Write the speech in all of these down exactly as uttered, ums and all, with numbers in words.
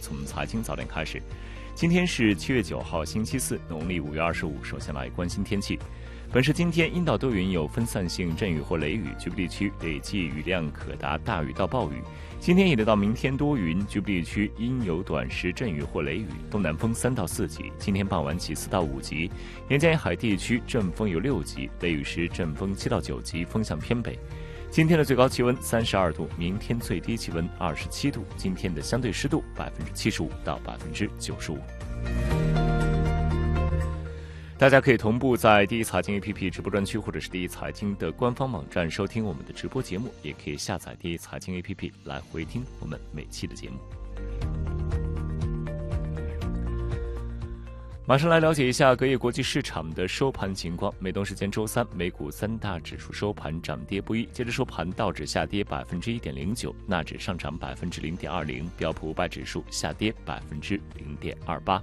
从财经早点开始。今天是七月九号，星期四，农历五月二十五。首先来关心天气。本市今天阴到多云，有分散性阵雨或雷雨，局部地区累计雨量可达大雨到暴雨。今天一直到明天多云，局部地区阴有短时阵雨或雷雨，东南风三到四级。今天傍晚起四到五级，沿江沿海地区阵风有六级，雷雨时阵风七到九级，风向偏北。今天的最高气温三十二度，明天最低气温二十七度。今天的相对湿度百分之七十五到百分之九十五。大家可以同步在第一财经 A P P 直播专区或者是第一财经的官方网站收听我们的直播节目，也可以下载第一财经 A P P 来回听我们每期的节目。马上来了解一下隔夜国际市场的收盘情况。美东时间周三，美股三大指数收盘涨跌不一。截至收盘，道指下跌百分之一点零九，纳指上涨百分之零点二零，标普五百指数下跌百分之零点二八。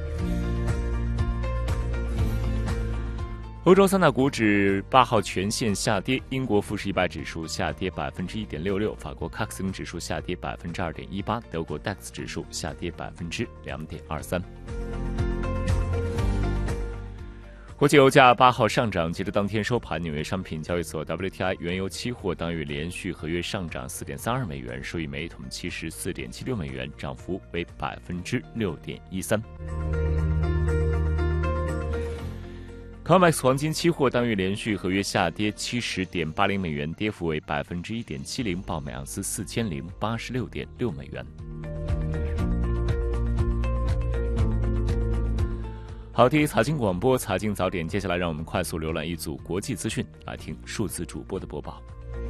欧洲三大股指八号全线下跌，英国富时一百指数下跌百分之一点六六，法国卡克斯林指数下跌百分之二点一八，德国 D A X 指数下跌百分之两点二三。国际油价八号上涨，截至当天收盘，纽约商品交易所 W T I 原油期货当月连续合约上涨四点三二美元，收于每桶七十四点七六美元，涨幅为百分之六点一三。C O M E X 黄金期货当月连续合约下跌七十点八零美元，跌幅为百分之一点七零，报每盎司四千零八十六点六美元。好，第一财经广播财经早点，接下来让我们快速浏览一组国际资讯，来听数字主播的播报。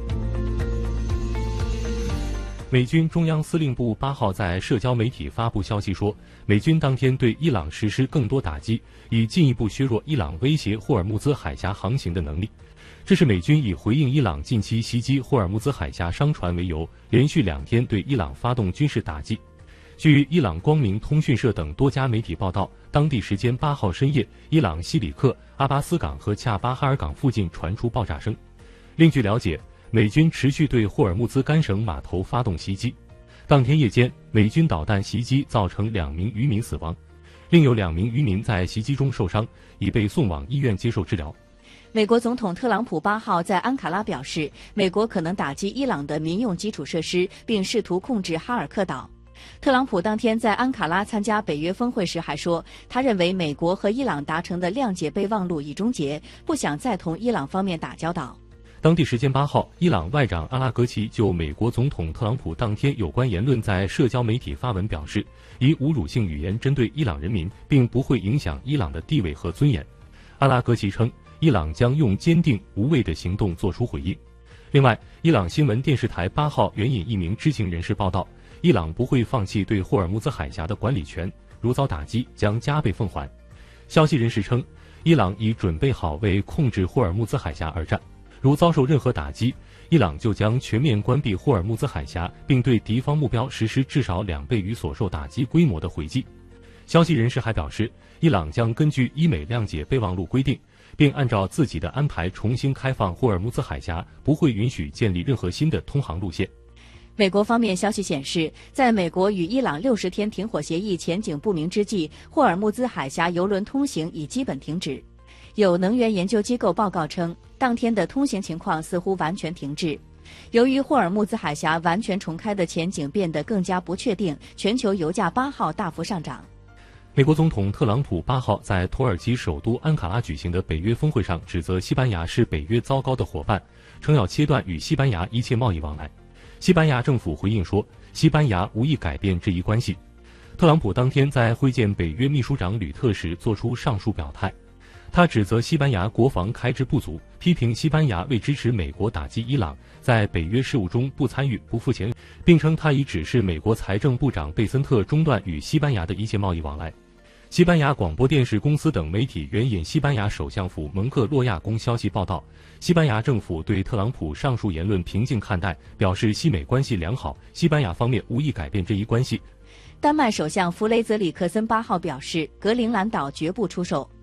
美军中央司令部八号在社交媒体发布消息说，美军当天对伊朗实施更多打击，以进一步削弱伊朗威胁霍尔木兹海峡航行的能力。这是美军以回应伊朗近期袭击霍尔木兹海峡商船为由，连续两天对伊朗发动军事打击。据伊朗光明通讯社等多家媒体报道，当地时间八号深夜，伊朗西里克、阿巴斯港和恰巴哈尔港附近传出爆炸声。另据了解，美军持续对霍尔木兹干省码头发动袭击。当天夜间，美军导弹袭击造成两名渔民死亡，另有两名渔民在袭击中受伤，已被送往医院接受治疗。 美国总统特朗普八号在安卡拉表示，美国可能打击伊朗的民用基础设施，并试图控制哈尔克岛。特朗普当天在安卡拉参加北约峰会时还说，他认为美国和伊朗达成的谅解备忘录已终结，不想再同伊朗方面打交道。 当地时间八号，伊朗外长阿拉格齐就美国总统特朗普当天有关言论在社交媒体发文表示，以侮辱性语言针对伊朗人民，并不会影响伊朗的地位和尊严。阿拉格齐称，伊朗将用坚定无畏的行动作出回应。另外，伊朗新闻电视台八号援引一名知情人士报道，伊朗不会放弃对霍尔木兹海峡的管理权，如遭打击将加倍奉还。消息人士称，伊朗已准备好为控制霍尔木兹海峡而战，如遭受任何打击，伊朗就将全面关闭霍尔木兹海峡，并对敌方目标实施至少两倍于所受打击规模的回击。消息人士还表示，伊朗将根据伊美谅解备忘录规定，并按照自己的安排重新开放霍尔木兹海峡，不会允许建立任何新的通航路线。 美国方面消息显示，在美国与伊朗六十天停火协议前景不明之际，霍尔木兹海峡邮轮通行已基本停止。有能源研究机构报告称，当天的通行情况似乎完全停滞。由于霍尔木兹海峡完全重开的前景变得更加不确定，全球油价八号大幅上涨。 美国总统特朗普八号在土耳其首都安卡拉举行的北约峰会上指责西班牙是北约糟糕的伙伴，称要切断与西班牙一切贸易往来。西班牙政府回应说，西班牙无意改变这一关系。特朗普当天在会见北约秘书长吕特时作出上述表态，他指责西班牙国防开支不足，批评西班牙为支持美国打击伊朗，在北约事务中不参与、不付钱，并称他已指示美国财政部长贝森特中断与西班牙的一切贸易往来。西班牙广播电视公司等媒体援引西班牙首相府蒙克洛亚宫消息报道，西班牙政府对特朗普上述言论平静看待，表示西美关系良好，西班牙方面无意改变这一关系。 丹麦首相弗雷泽里克森八号表示，格陵兰岛绝不出售。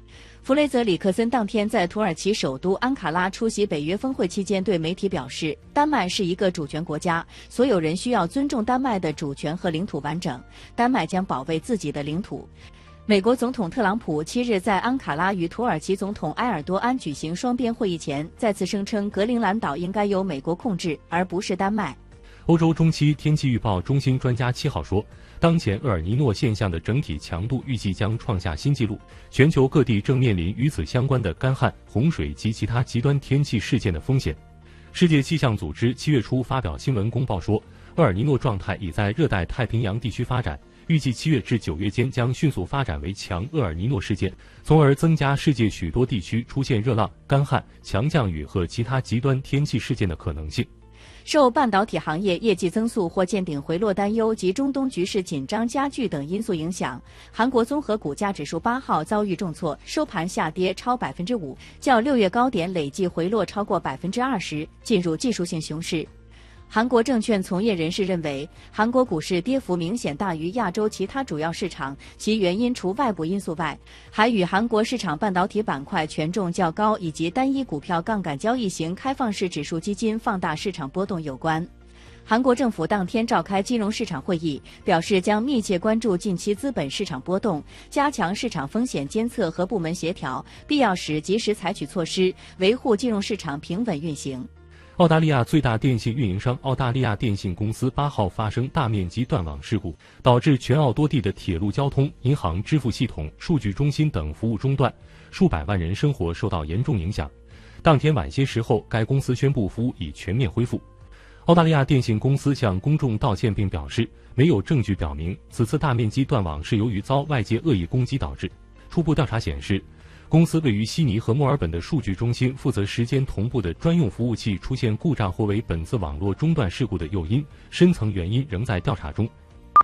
弗雷泽·里克森当天在土耳其首都安卡拉出席北约峰会期间对媒体表示，丹麦是一个主权国家，所有人需要尊重丹麦的主权和领土完整，丹麦将保卫自己的领土。美国总统特朗普七日在安卡拉与土耳其总统埃尔多安举行双边会议前，再次声称格陵兰岛应该由美国控制，而不是丹麦。 欧洲中期天气预报中心专家七号说，当前厄尔尼诺现象的整体强度预计将创下新纪录，全球各地正面临与此相关的干旱、洪水及其他极端天气事件的风险。世界气象组织七月初发表新闻公报说，厄尔尼诺状态已在热带太平洋地区发展，预计七月至九月间将迅速发展为强厄尔尼诺事件，从而增加世界许多地区出现热浪、干旱、强降雨和其他极端天气事件的可能性。 受半导体行业业绩增速或见顶回落担忧及中东局势紧张加剧等因素影响，韩国综合股价指数八号遭遇重挫，收盘下跌超百分之五，较六月高点累计回落超过百分之二十，进入技术性熊市。韩国证券从业人士认为，韩国股市跌幅明显大于亚洲其他主要市场，其原因除外部因素外，还与韩国市场半导体板块权重较高以及单一股票杠杆交易型开放式指数基金放大市场波动有关。韩国政府当天召开金融市场会议，表示将密切关注近期资本市场波动，加强市场风险监测和部门协调，必要时及时采取措施，维护金融市场平稳运行。 澳大利亚最大电信运营商澳大利亚电信公司八号发生大面积断网事故，导致全澳多地的铁路交通、银行支付系统、数据中心等服务中断，数百万人生活受到严重影响。当天晚些时候，该公司宣布服务已全面恢复。澳大利亚电信公司向公众道歉并表示，没有证据表明此次大面积断网是由于遭外界恶意攻击导致。初步调查显示，公司位于悉尼和墨尔本的数据中心负责时间同步的专用服务器出现故障或为本次网络中断事故的诱因，深层原因仍在调查中。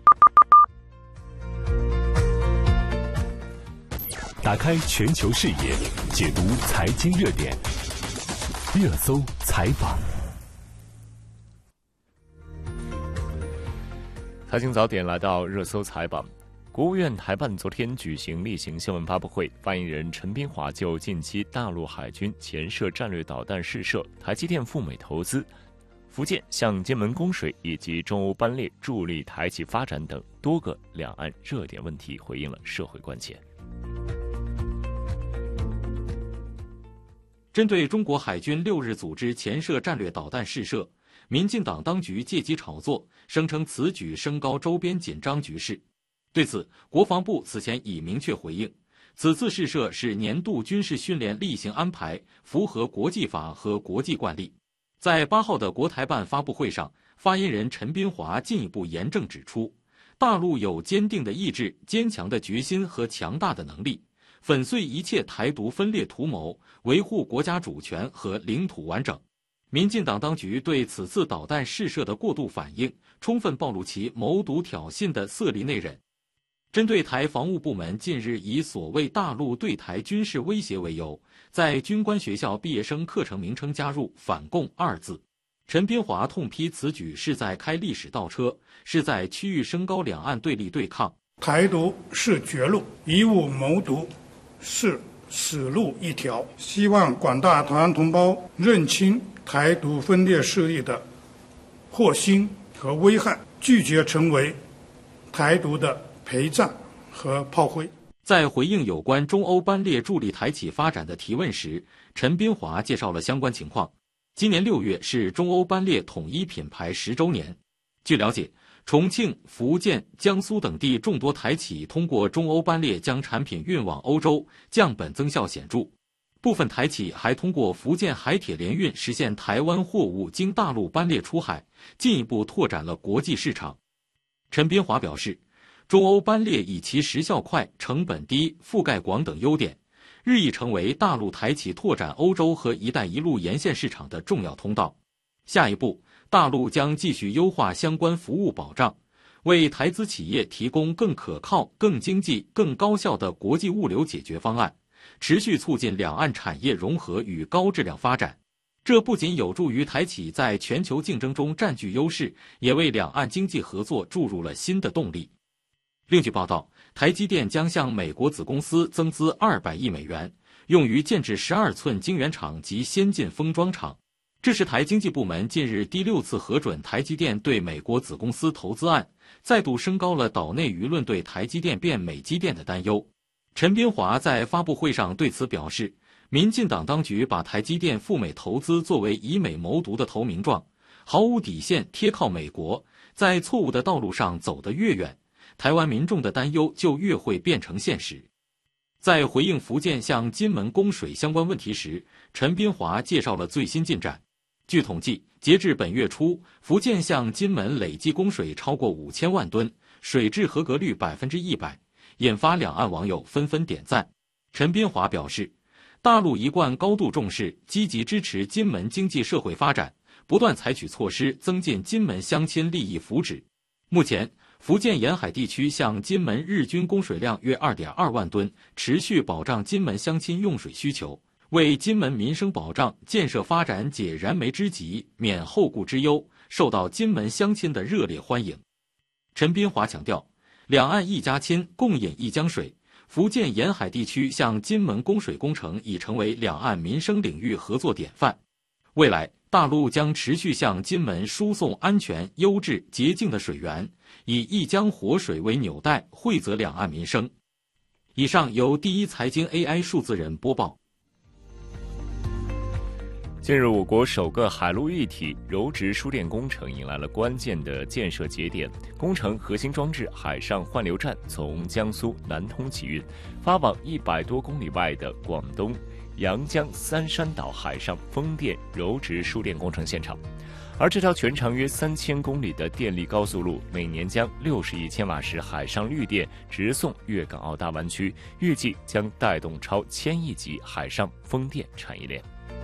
打开全球视野，解读财经热点，热搜采访。 财经早点来到热搜采访。国务院台办昨天举行例行新闻发布会，发言人陈斌华就近期大陆海军潜射战略导弹试射、台积电赴美投资、福建向金门供水以及中欧班列助力台企发展等多个两岸热点问题回应了社会关切。 针对中国海军六日组织潜射战略导弹试射，民进党当局借机炒作，声称此举升高周边紧张局势。对此，国防部此前已明确回应，此次试射是年度军事训练例行安排，符合国际法和国际惯例。在八号的国台办发布会上，发言人陈斌华进一步严正指出，大陆有坚定的意志、坚强的决心和强大的能力，粉碎一切台独分裂图谋，维护国家主权和领土完整。民进党当局对此次导弹试射的过度反应，充分暴露其谋独挑衅的色厉内荏。针对台防务部门近日以所谓大陆对台军事威胁为由，在军官学校毕业生课程名称加入反共二字，陈斌华痛批此举是在开历史倒车，是在区域升高两岸对立对抗。 台独是绝路，以武谋独是死路一条。希望广大台湾同胞认清台独分裂势力的祸心和危害，拒绝成为台独的陪葬和炮灰。 在回应有关中欧班列助力台企发展的提问时，陈斌华介绍了相关情况。今年六月是中欧班列统一品牌十周年。据了解，重庆、福建、江苏等地众多台企通过中欧班列将产品运往欧洲，降本增效显著。部分台企还通过福建海铁联运实现台湾货物经大陆班列出海，进一步拓展了国际市场。陈斌华表示，中欧班列以其时效快、成本低、覆盖广等优点，日益成为大陆台企拓展欧洲和“一带一路”沿线市场的重要通道。下一步，大陆将继续优化相关服务保障，为台资企业提供更可靠、更经济、更高效的国际物流解决方案，持续促进两岸产业融合与高质量发展。这不仅有助于台企在全球竞争中占据优势，也为两岸经济合作注入了新的动力。另据报道，台积电将向美国子公司增资二百亿美元， 用于建制十二寸晶圆厂及先进封装厂。这是台经济部门近日第六次核准台积电对美国子公司投资案，再度升高了岛内舆论对台积电变美积电的担忧。陈斌华在发布会上对此表示，民进党当局把台积电赴美投资作为以美谋独的投名状，毫无底线贴靠美国，在错误的道路上走得越远，台湾民众的担忧就越会变成现实。在回应福建向金门供水相关问题时，陈斌华介绍了最新进展。据统计，截至本月初，福建向金门累计供水超过五千万吨，水质合格率百分之一百，引发两岸网友纷纷点赞。陈斌华表示，大陆一贯高度重视，积极支持金门经济社会发展，不断采取措施增进金门乡亲利益福祉。目前，福建沿海地区向金门日均供水量约 二点二万吨，持续保障金门乡亲用水需求，为金门民生保障、建设发展解燃眉之急、免后顾之忧，受到金门乡亲的热烈欢迎。陈斌华强调，两岸一家亲，共饮一江水。福建沿海地区向金门供水工程已成为两岸民生领域合作典范。未来，大陆将持续向金门输送安全、优质、洁净的水源，以一江活水为纽带，惠泽两岸民生。以上由第一财经 A I 数字人播报。 近日，我国首个海陆一体柔直输电工程迎来了关键的建设节点。工程核心装置海上换流站从江苏南通起运，发往一百多公里外的广东阳江三山岛海上风电柔直输电工程现场。而这条全长约三千公里的电力高速路，每年将六十亿千瓦时海上绿电直送粤港澳大湾区，预计将带动超千亿级海上风电产业链。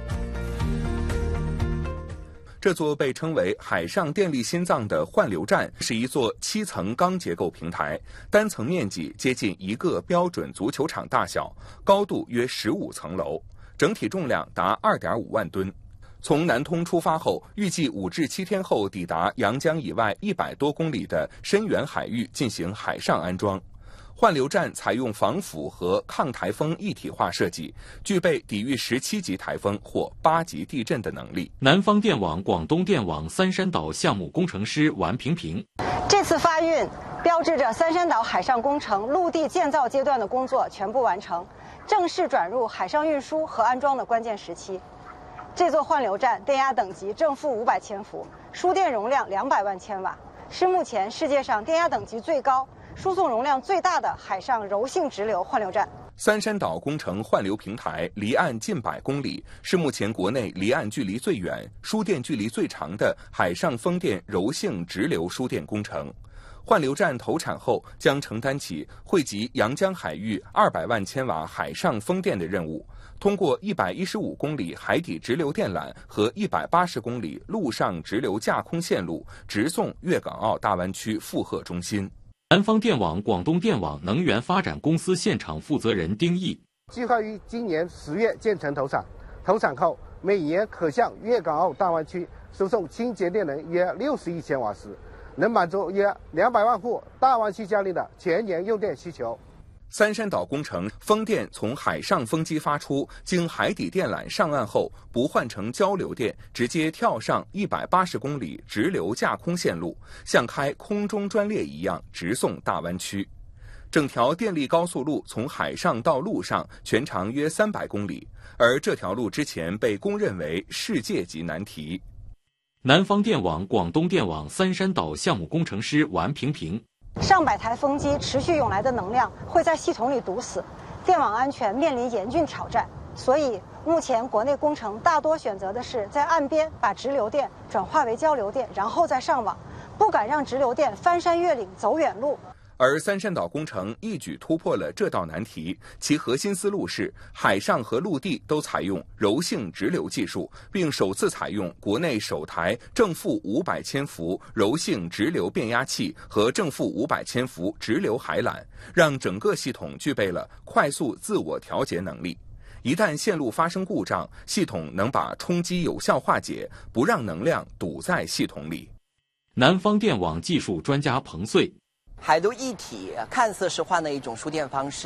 这座被称为海上电力心脏的换流站是一座七层钢结构平台，单层面积接近一个标准足球场大小，高度约十五层楼，整体重量达二点五万吨。从南通出发后，预计五至七天后抵达阳江以外一百多公里的深远海域进行海上安装。换流站采用防腐和抗台风一体化设计，具备抵御十七级台风或八级地震的能力。 南方电网、广东电网三山岛项目工程师王平平， 这次发运标志着三山岛海上工程陆地建造阶段的工作全部完成，正式转入海上运输和安装的关键时期。这座换流站电压等级正负五百千伏，输电容量两百万千瓦，是目前世界上电压等级最高、输送容量最大的海上柔性直流换流站。 三山岛工程换流平台离岸近百公里，是目前国内离岸距离最远、输电距离最长的海上风电柔性直流输电工程。换流站投产后，将承担起惠及阳江海域二百万千瓦海上风电的任务，通过一百一十五公里海底直流电缆和一百八十公里陆上直流架空线路，直送粤港澳大湾区负荷中心。 南方电网、广东电网能源发展公司现场负责人丁毅， 计划于今年十月建成投产，投产后每年可向粤港澳大湾区输送清洁电能约六十亿千瓦时，能满足约两百万户大湾区家庭的全年用电需求。 三山岛工程风电从海上风机发出，经海底电缆上岸后，不换成交流电，直接跳上一百八十公里直流架空线路，像开空中专列一样直送大湾区。整条电力高速路从海上到陆上全长约三百公里，而这条路之前被公认为世界级难题。 南方电网、广东电网三山岛项目工程师王平平， 上百台风机持续涌来的能量会在系统里堵死，电网安全面临严峻挑战。所以，目前国内工程大多选择的是在岸边把直流电转化为交流电，然后再上网，不敢让直流电翻山越岭走远路。 而三山岛工程一举突破了这道难题，其核心思路是海上和陆地都采用柔性直流技术，并首次采用国内首台正负五百千伏柔性直流变压器和正负五百千伏直流海缆，让整个系统具备了快速自我调节能力。一旦线路发生故障，系统能把冲击有效化解，不让能量堵在系统里。 南方电网技术专家彭穗， 海陆一体看似是换了一种输电方式，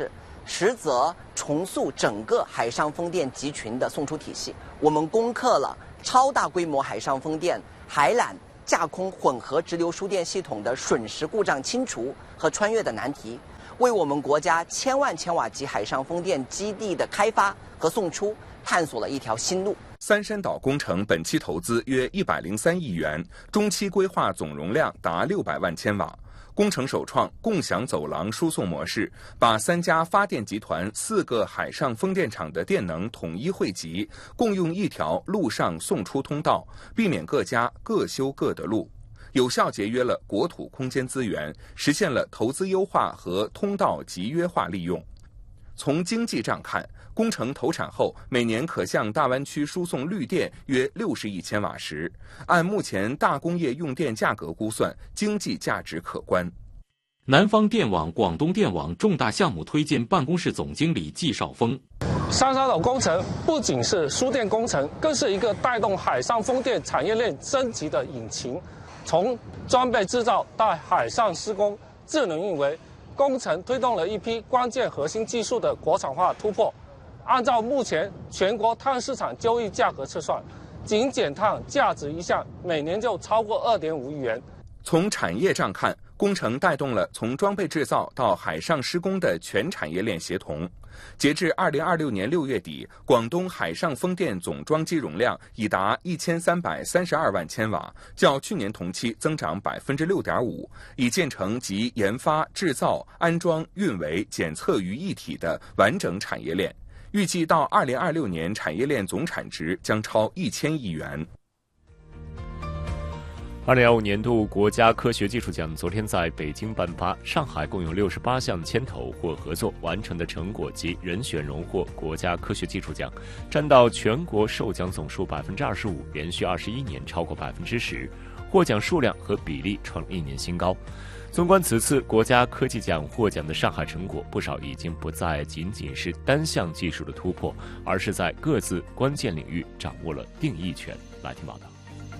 实则重塑整个海上风电集群的送出体系。我们攻克了超大规模海上风电海缆架空混合直流输电系统的瞬时故障清除和穿越的难题，为我们国家千万千瓦级海上风电基地的开发和送出探索了一条新路。 三山岛工程本期投资约一百零三亿元，中期规划总容量达六百万千瓦。工程首创共享走廊输送模式，把三家发电集团四个海上风电场的电能统一汇集，共用一条陆上送出通道，避免各家各修各的路，有效节约了国土空间资源，实现了投资优化和通道集约化利用。从经济上看，工程投产后，每年可向大湾区输送绿电约六十亿千瓦时，按目前大工业用电价格估算，经济价值可观。 南方电网广东电网重大项目推进办公室总经理季少峰： 三山岛工程不仅是输电工程，更是一个带动海上风电产业链升级的引擎。从装备制造到海上施工、智能运维，工程推动了一批关键核心技术的国产化突破。按照目前全国碳市场交易价格测算，仅减碳价值一项每年就超过二点五亿元。 从产业上看，工程带动了从装备制造到海上施工的全产业链协同。截至二零二六年六月底，广东海上风电总装机容量已达一千三百三十二万千瓦，较去年同期增长百分之六点五，已建成集研发、制造、安装、运维、检测于一体的完整产业链。预计到二零二六年，产业链总产值将超一千亿元。 二零二五年度国家科学技术奖昨天在北京颁发，上海共有六十八项牵头或合作完成的成果及人选荣获国家科学技术奖，占到全国受奖总数百分之二十五，连续二十一年超过百分之十，获奖数量和比例创一年新高。纵观此次国家科技奖获奖的上海成果，不少已经不再仅仅是单项技术的突破，而是在各自关键领域掌握了定义权。来听报道。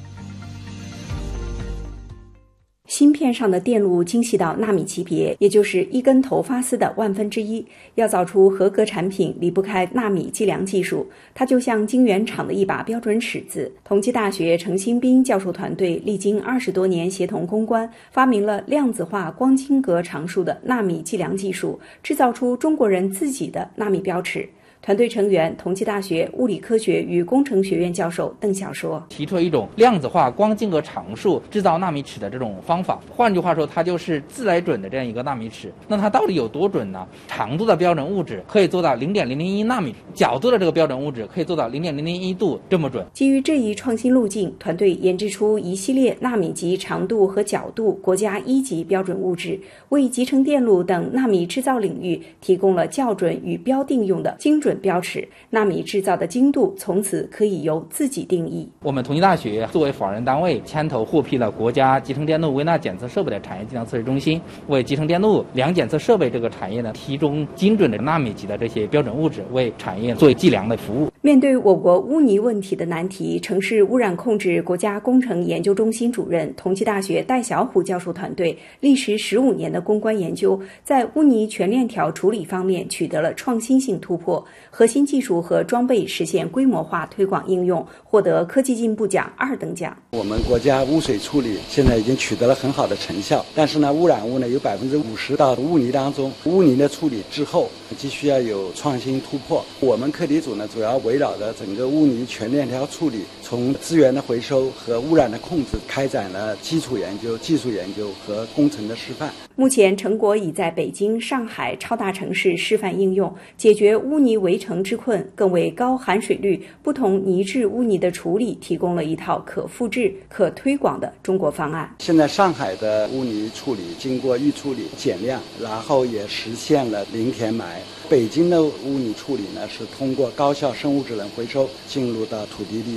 芯片上的电路精细到纳米级别，也就是一根头发丝的万分之一。要造出合格产品，离不开纳米计量技术，它就像晶圆厂的一把标准尺子。同济大学程新斌教授团队历经二十多年协同攻关，发明了量子化光晶格常数的纳米计量技术，制造出中国人自己的纳米标尺。团队成员同济大学物理科学与工程学院教授邓晓说， 提出了一种量子化光晶格常数制造纳米尺的这种方法。换句话说，它就是自来准的这样一个纳米尺。那它到底有多准呢？长度的标准物质可以做到零点零零一纳米，角度的这个标准物质可以做到零点零零一度这么准。 基于这一创新路径，团队研制出一系列纳米级长度和角度国家一级标准物质，为集成电路等纳米制造领域提供了校准与标定用的精准标尺。纳米制造的精度从此可以由自己定义。 我们同济大学作为法人单位，牵头获批了国家集成电路微纳检测设备的产业计量测试中心，为集成电路量检测设备这个产业呢提供精准的纳米级的这些标准物质，为产业做计量的服务。 面对我国污泥问题的难题，城市污染控制国家工程研究中心主任、同济大学戴小虎教授团队历时十五年的攻关研究，在污泥全链条处理方面取得了创新性突破，核心技术和装备实现规模化推广应用，获得科技进步奖二等奖。 我们国家污水处理现在已经取得了很好的成效，但是呢，污染物呢有百分之五十到污泥当中，污泥的处理之后，急需要有创新突破。我们课题组呢，主要围绕着整个污泥全链条处理，从资源的回收和污染的控制，开展了基础研究、技术研究和工程的示范。 目前成果已在北京、上海超大城市示范应用，解决污泥围城之困，更为高含水率、不同泥质污泥的处理提供了一套可复制、可推广的中国方案。 现在上海的污泥处理经过预处理、减量，然后也实现了零填埋。北京的污泥处理呢，是通过高效生物质能回收进入到土地利用。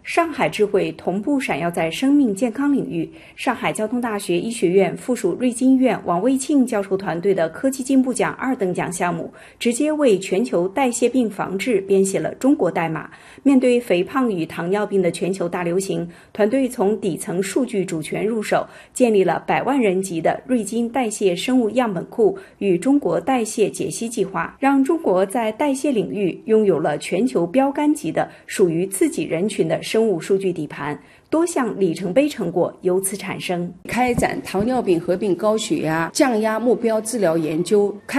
上海智慧同步闪耀在生命健康领域。上海交通大学医学院附属瑞金医院王卫庆教授团队的科技进步奖二等奖项目，直接为全球代谢病防治编写了中国代码。面对肥胖与糖尿病的全球大流行，团队从底层数据主权入手，建立了百万人级的瑞金代谢生物样本库与中国代谢解析计划，让中国在代谢领域拥有了全球标杆级的属于自己人群的生物数据底盘，多项里程碑成果由此产生。 开展糖尿病合并高血压降压目标治疗研究。